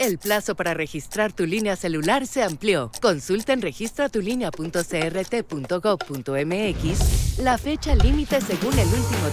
El plazo para registrar tu línea celular se amplió. Consulta en registratulinea.crt.gov.mx la fecha límite según el último